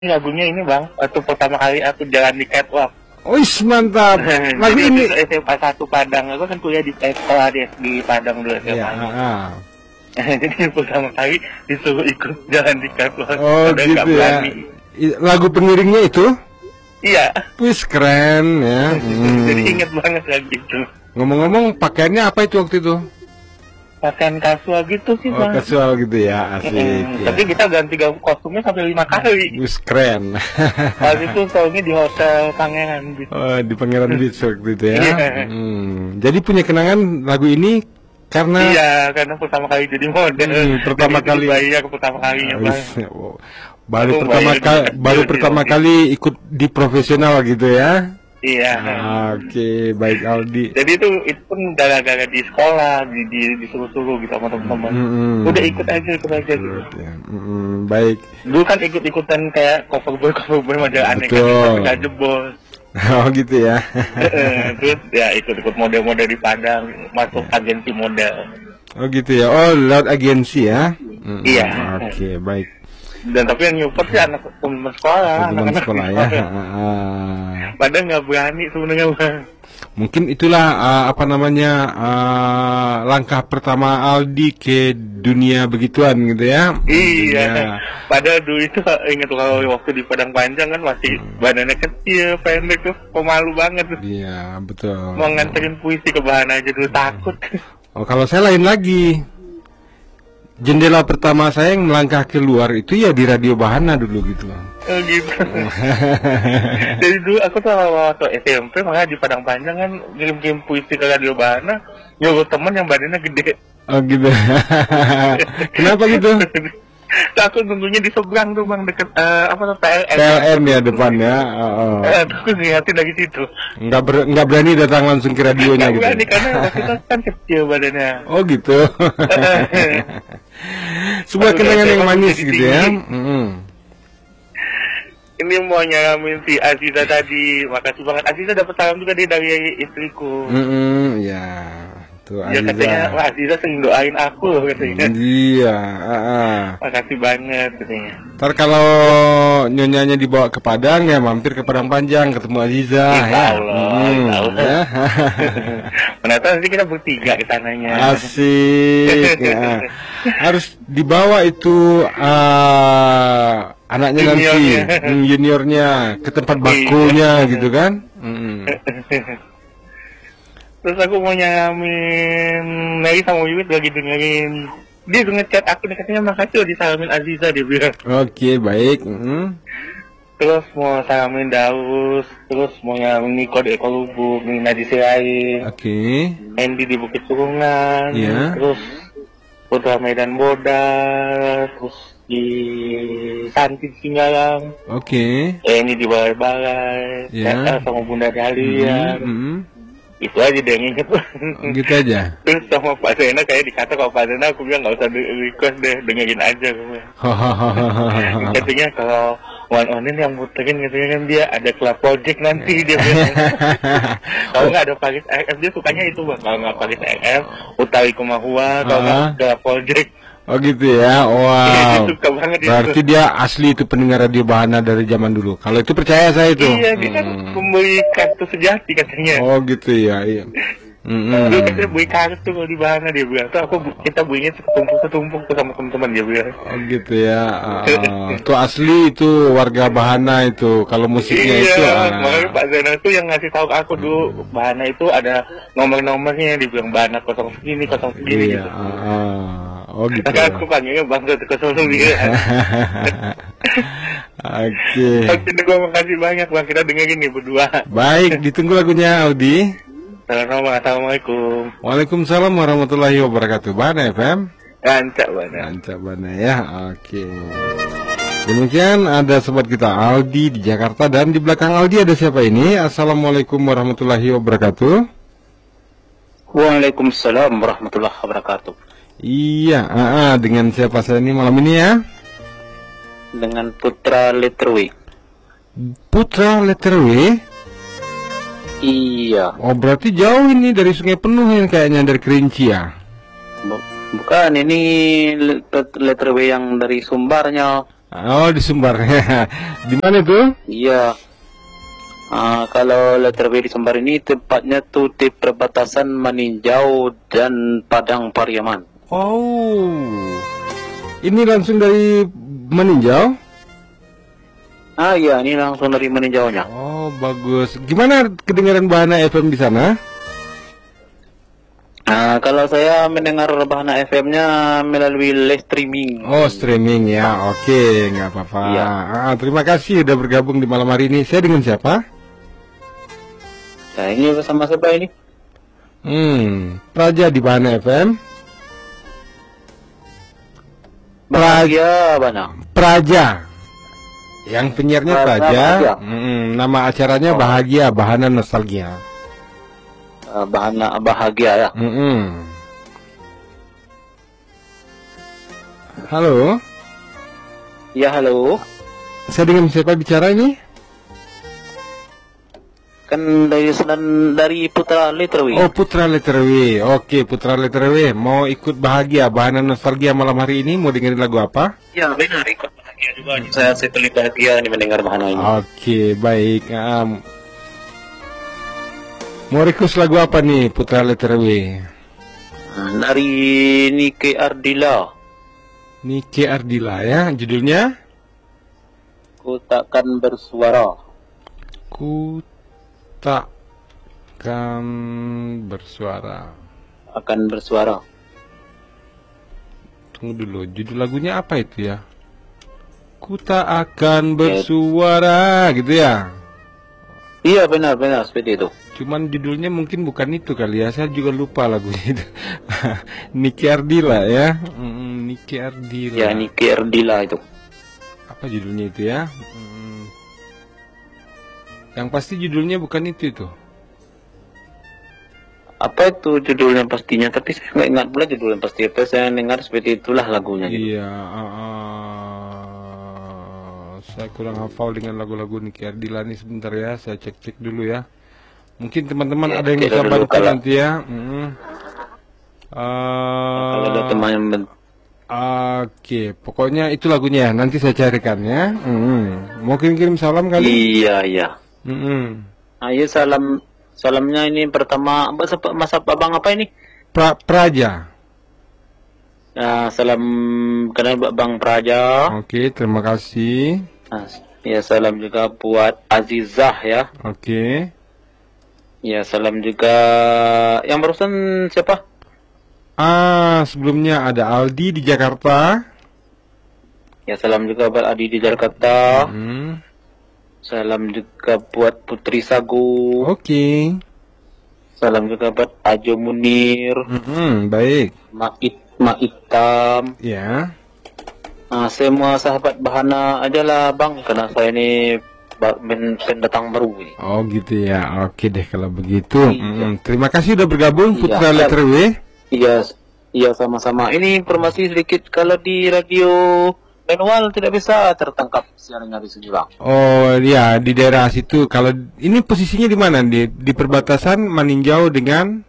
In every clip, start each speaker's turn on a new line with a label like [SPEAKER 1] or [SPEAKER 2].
[SPEAKER 1] lagunya ini bang, waktu pertama kali aku jalan di catwalk.
[SPEAKER 2] Wih, mantap. Lagu
[SPEAKER 1] Jadi
[SPEAKER 2] ini
[SPEAKER 1] SMA 1 Padang, aku kan kuliah di sekolah di Padang dulu SMA.
[SPEAKER 2] ya.
[SPEAKER 1] Jadi pertama kali disuruh ikut jalan di catwalk.
[SPEAKER 2] Oh
[SPEAKER 1] Udah
[SPEAKER 2] gitu
[SPEAKER 1] nggak
[SPEAKER 2] ya.
[SPEAKER 1] berani.
[SPEAKER 2] Lagu pengiringnya itu?
[SPEAKER 1] Iya.
[SPEAKER 2] Wih, keren ya.
[SPEAKER 1] Jadi inget banget lagu itu.
[SPEAKER 2] Ngomong-ngomong, pakaiannya apa itu waktu itu?
[SPEAKER 1] Pakaian kasual gitu sih
[SPEAKER 2] Oh,
[SPEAKER 1] bang.
[SPEAKER 2] kasual gitu ya, asik ya.
[SPEAKER 1] Tapi kita ganti kostumnya sampai 5 kali.
[SPEAKER 2] Wih, keren.
[SPEAKER 1] Waktu itu soalnya di hotel Pangeran gitu.
[SPEAKER 2] Oh, di Pangeran Beach waktu itu ya.
[SPEAKER 1] Iya.
[SPEAKER 2] Jadi punya kenangan lagu ini karena
[SPEAKER 1] Iya, karena pertama kali jadi model.
[SPEAKER 2] pertama
[SPEAKER 1] Jadi
[SPEAKER 2] kali.
[SPEAKER 1] bayar pertama kalinya bang.
[SPEAKER 2] Baru pertama kali ikut di profesional gitu ya.
[SPEAKER 1] Iya.
[SPEAKER 2] Oke, baik Aldi.
[SPEAKER 1] Jadi itu pun gara-gara di sekolah, disuruh-suruh gitu sama teman-teman. Udah ikut aja gitu.
[SPEAKER 2] Ya, baik.
[SPEAKER 1] Dulu kan ikut-ikutan kayak cover boy model aneh kan, tapi nggak jebol.
[SPEAKER 2] Oh gitu ya.
[SPEAKER 1] Terus ya ikut model-model di Padang, masuk agensi model.
[SPEAKER 2] Oh gitu ya. Oh, lewat agensi ya.
[SPEAKER 1] Iya.
[SPEAKER 2] Oke, baik.
[SPEAKER 1] Dan tapi yang nyupport sih anak teman sekolah.
[SPEAKER 2] Teman sekolah ya.
[SPEAKER 1] Padahal nggak berani sebenarnya bang.
[SPEAKER 2] Mungkin itulah langkah pertama Aldi ke dunia begituan gitu ya.
[SPEAKER 1] Iya. Padahal dulu itu ingat kalau waktu di Padang Panjang kan masih badannya kecil, pendek tuh, pemalu banget tuh.
[SPEAKER 2] Iya, betul.
[SPEAKER 1] Mau nganterin puisi ke Bahana aja dulu takut.
[SPEAKER 2] Oh, kalau saya lain lagi. Jendela pertama saya yang melangkah keluar itu ya di Radio Bahana dulu gitu.
[SPEAKER 1] Oh gitu. Jadi dulu aku tuh waktu SMP makanya di Padang Panjang kan ngirim-ngirim puisi ke Radio Bahana, nyuruh temen yang badannya gede.
[SPEAKER 2] Oh gitu. Kenapa gitu?
[SPEAKER 1] Aku nunggunya di seberang tuh bang, deket PLN.
[SPEAKER 2] PLN ya depannya.
[SPEAKER 1] Aku ngeliatin dari situ.
[SPEAKER 2] Nggak berani datang langsung ke radionya gitu.
[SPEAKER 1] Nggak berani karena waktu itu kan kecil badannya.
[SPEAKER 2] Oh gitu. Sebuah kenangan yang manis gitu ya.
[SPEAKER 1] Ini mau nyalamin si Aziza tadi. Makasih banget. Aziza dapat salam juga dari istriku.
[SPEAKER 2] Ya. Tuh,
[SPEAKER 1] ya katanya, wah Aziza sering doain aku loh katanya.
[SPEAKER 2] Iya.
[SPEAKER 1] Makasih banget katanya.
[SPEAKER 2] Ntar kalau nyonyanya dibawa ke Padang ya mampir ke Padang Panjang ketemu Aziza ya.
[SPEAKER 1] Allah. Menata nanti kita bertiga ke sananya.
[SPEAKER 2] Asik. Ya. Harus dibawa itu anaknya juniornya ke tempat bakunya gitu kan.
[SPEAKER 1] Terus aku mau nyalamin Mary sama Wiwit lagi dengerin. Dia ngechat aku, dia katanya makasih loh disalamin Aziza, dia bilang.
[SPEAKER 2] Oke, baik.
[SPEAKER 1] Terus mau salamin Daus, terus mau nyalamin Niko di Eko Lubuk, Nina di Sirai.
[SPEAKER 2] Oke.
[SPEAKER 1] Andy di Bukit Turungan. Terus Putra Medan Boda, terus di Santi Singgalang.
[SPEAKER 2] Oke.
[SPEAKER 1] Ini di Balai-Balai. Sama Bunda Dahlia. Itu aja dia yang inget.
[SPEAKER 2] Gitu aja.
[SPEAKER 1] Terus sama Pak Zena kayak dikata kalau Pak Zena aku bilang nggak usah request deh, dengerin aja. Katanya kalau One Onin yang muterin katanya kan dia ada club project nanti dia bilang. Kalau nggak ada Paris RM dia sukanya itu bang. Kalau nggak Paris RM, Utari Kumahua, kalau nggak club project.
[SPEAKER 2] Oh gitu ya, wow.
[SPEAKER 1] Suka banget
[SPEAKER 2] berarti
[SPEAKER 1] itu.
[SPEAKER 2] dia asli itu pendengar Radio Bahana dari zaman dulu. Kalau itu percaya saya itu.
[SPEAKER 1] Iya, dia kan pembeli kartu sejati katanya.
[SPEAKER 2] Oh gitu ya, iya.
[SPEAKER 1] Dia katanya beli kartu kalau di Bahana dia bilang. Tuh kita belinya setumpuk tuh sama teman-teman dia bilang.
[SPEAKER 2] Oh gitu ya. Itu asli itu warga Bahana itu. Kalau musiknya itu.
[SPEAKER 1] Makanya Pak Zainal itu yang ngasih tahu ke aku dulu Bahana itu ada nomor-nomornya, dia bilang Bahana 0 segini gitu.
[SPEAKER 2] Oh gitu.
[SPEAKER 1] Aku panggilnya Bang 109.
[SPEAKER 2] Oke.
[SPEAKER 1] Gue makasih banyak bang, kita dengerin nih berdua.
[SPEAKER 2] Baik, ditunggu lagunya Aldi.
[SPEAKER 1] Assalamualaikum.
[SPEAKER 2] Waalaikumsalam warahmatullahi wabarakatuh. Bahana FM.
[SPEAKER 1] Gancak
[SPEAKER 2] Bahana ya. Oke. Demikian ada sobat kita Aldi di Jakarta, dan di belakang Aldi ada siapa ini? Assalamualaikum warahmatullahi wabarakatuh.
[SPEAKER 3] Waalaikumsalam warahmatullahi wabarakatuh.
[SPEAKER 2] Iya, dengan siapa saya ini malam ini ya?
[SPEAKER 3] Dengan Putra Letter W.
[SPEAKER 2] Putra Letter W?
[SPEAKER 3] Iya.
[SPEAKER 2] Oh berarti jauh ini dari Sungai Penuh yang kayaknya, dari Kerinci ya?
[SPEAKER 3] Bukan, ini Letter W yang dari Sumbarnya.
[SPEAKER 2] Oh, di Sumbar. Di mana tuh?
[SPEAKER 3] Iya. Kalau letter W di Sumbar ini tepatnya tuh di perbatasan Maninjau dan Padang Pariaman.
[SPEAKER 2] Oh, ini langsung dari Maninjau?
[SPEAKER 3] Iya, ini langsung dari Maninjaunya.
[SPEAKER 2] Oh, bagus. Gimana kedengaran Bahana FM di sana?
[SPEAKER 3] Kalau saya mendengar Bahana FM-nya melalui live streaming.
[SPEAKER 2] Oh, streaming ya. Oke, nggak apa-apa.
[SPEAKER 3] Iya.
[SPEAKER 2] Terima kasih udah bergabung di malam hari ini. Saya dengan siapa?
[SPEAKER 3] Nah, ini bersama siapa ini?
[SPEAKER 2] Praja di Bahana FM.
[SPEAKER 3] Bahagia Bana.
[SPEAKER 2] Praja. Yang penyiarnya Praja. Nama acaranya Bahagia, Bahana Nostalgia.
[SPEAKER 3] Bahana bahagia ya.
[SPEAKER 2] Halo.
[SPEAKER 3] Ya, halo.
[SPEAKER 2] Saya dengan siapa bicara ini?
[SPEAKER 3] Kan dari Putra Letterway.
[SPEAKER 2] Oh, Putra Letterway. Oke, Putra Letterway. Mau ikut Bahagia, Bahana Nostalgia malam hari ini? Mau dengerin lagu apa?
[SPEAKER 3] Ya, benar, ikut bahagia juga. Saya paling bahagia nih mendengar Bahana ini.
[SPEAKER 2] Oke, baik. Mau request lagu apa nih, Putra Letterway?
[SPEAKER 3] Dari Nike Ardila.
[SPEAKER 2] Nike Ardila ya, judulnya?
[SPEAKER 3] Ku takkan bersuara.
[SPEAKER 2] Ku takkan bersuara.
[SPEAKER 3] Akan bersuara.
[SPEAKER 2] Tunggu dulu, judul lagunya apa itu ya? Ku tak akan bersuara, gitu ya?
[SPEAKER 3] Iya, benar seperti itu.
[SPEAKER 2] Cuman judulnya mungkin bukan itu kali ya, saya juga lupa lagunya itu. Niki Ardila ya, Niki Ardila.
[SPEAKER 3] Ya, Niki Ardila itu.
[SPEAKER 2] Apa judulnya itu ya? Yang pasti judulnya bukan itu tuh.
[SPEAKER 3] Apa itu judulnya pastinya? Tapi saya nggak ingat pula judulnya pasti. Apa saya dengar seperti itulah lagunya.
[SPEAKER 2] Iya, saya kurang hafal dengan lagu-lagu Niki Ardila nih, sebentar ya, saya cek dulu ya. Mungkin teman-teman ada yang bisa bantu nanti ya.
[SPEAKER 3] Kalau ada teman yang
[SPEAKER 2] Oke, pokoknya itu lagunya. Nanti saya carikan ya. Mau kirim salam kali?
[SPEAKER 3] Iya. Ayo salamnya ini pertama Mas Abang apa ini?
[SPEAKER 2] Praja.
[SPEAKER 3] Salam kenal Bang Praja.
[SPEAKER 2] Oke, terima kasih.
[SPEAKER 3] Ya, salam juga buat Azizah ya.
[SPEAKER 2] Oke.
[SPEAKER 3] Ya, salam juga yang barusan siapa?
[SPEAKER 2] Sebelumnya ada Aldi di Jakarta.
[SPEAKER 3] Ya, salam juga buat Aldi di Jakarta. Salam juga buat Putri Sagu.
[SPEAKER 2] Oke.
[SPEAKER 3] Salam juga buat Ajo Munir.
[SPEAKER 2] Baik.
[SPEAKER 3] Maitam.
[SPEAKER 2] Ya.
[SPEAKER 3] Semua sahabat Bahana aja lah Bang, karena saya ini pendatang baru ini.
[SPEAKER 2] Oh gitu ya. Oke deh kalau begitu. Terima kasih udah bergabung Putra Letterway.
[SPEAKER 3] Iya sama-sama. Ini informasi sedikit, kalau di radio manual tidak bisa tertangkap siarannya di sini Bang. Oh
[SPEAKER 2] ya, di daerah situ. Kalau ini posisinya di mana? Di perbatasan Maninjau dengan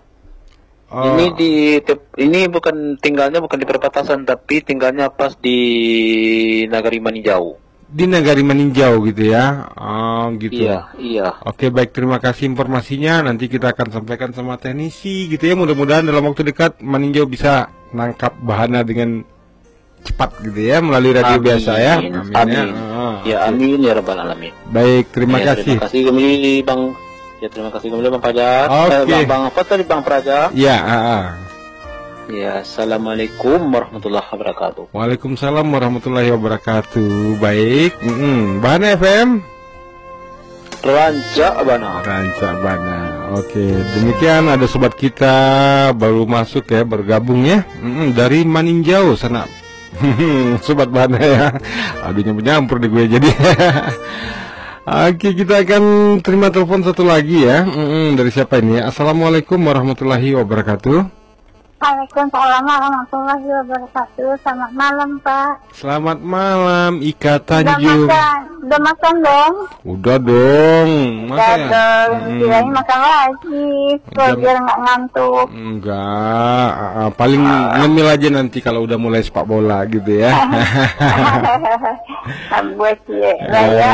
[SPEAKER 3] ini bukan tinggalnya bukan di perbatasan, tapi tinggalnya pas di Nagari Maninjau.
[SPEAKER 2] Di Nagari Maninjau gitu ya. Oh gitu.
[SPEAKER 3] Iya.
[SPEAKER 2] Oke, baik, terima kasih informasinya. Nanti kita akan sampaikan sama teknisi gitu ya. Mudah-mudahan dalam waktu dekat Maninjau bisa nangkap Bahana dengan cepat gitu ya melalui radio biasa ya.
[SPEAKER 3] Amin. Ya, amin ya rabbal alamin.
[SPEAKER 2] Baik, terima kasih.
[SPEAKER 3] Terima kasih kembali Bang. Ya, terima kasih kembali Bang Praja. Bang apa tadi Bang Praja?
[SPEAKER 2] Ya,
[SPEAKER 3] Ya, assalamualaikum warahmatullahi wabarakatuh.
[SPEAKER 2] Waalaikumsalam warahmatullahi wabarakatuh. Baik, Bahana FM.
[SPEAKER 3] Rancak Bana.
[SPEAKER 2] Oke, demikian ada sobat kita baru masuk ya, bergabung ya, dari Maninjau sana. Sobat Bahana ya. Aduh, nyampur di gue jadi. Oke, kita akan terima telepon satu lagi ya. Dari siapa ini? Assalamualaikum warahmatullahi wabarakatuh.
[SPEAKER 4] Waalaikumsalam warahmatullahi wabarakatuh. Selamat malam, Pak.
[SPEAKER 2] Selamat malam Ika
[SPEAKER 4] Udah
[SPEAKER 2] Tanjung.
[SPEAKER 4] makan? Udah makan dong?
[SPEAKER 2] Udah dong.
[SPEAKER 4] Udah
[SPEAKER 2] Masa ya?
[SPEAKER 4] dong. Kirain makan lagi. Biar nggak ngantuk.
[SPEAKER 2] Enggak, paling ngemil aja nanti kalau udah mulai sepak bola gitu ya.
[SPEAKER 4] Buat ya.